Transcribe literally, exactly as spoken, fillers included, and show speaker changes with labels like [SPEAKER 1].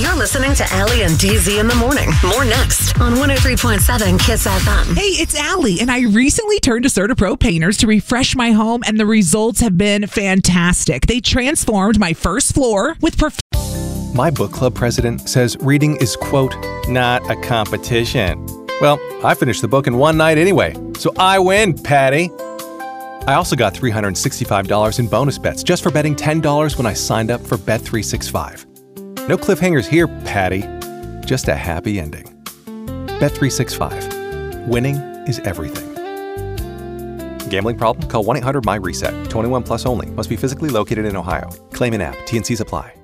[SPEAKER 1] You're listening to Allie and D Z in the morning. More next on one oh three point seven Kiss F M.
[SPEAKER 2] Hey, it's Allie, and I recently turned to CertaPro painters to refresh my home, and the results have been fantastic. They transformed my first floor with perf-
[SPEAKER 3] My book club president says reading is, quote, not a competition. Well, I finished the book in one night anyway, so I win, Patty. I also got three hundred sixty-five dollars in bonus bets just for betting ten dollars when I signed up for Bet three sixty-five. No cliffhangers here, Patty. Just a happy ending. Bet three sixty-five. Winning is everything. Gambling problem? Call one eight hundred M Y RESET. twenty-one plus only. Must be physically located in Ohio. Claim in app. T N Cs apply.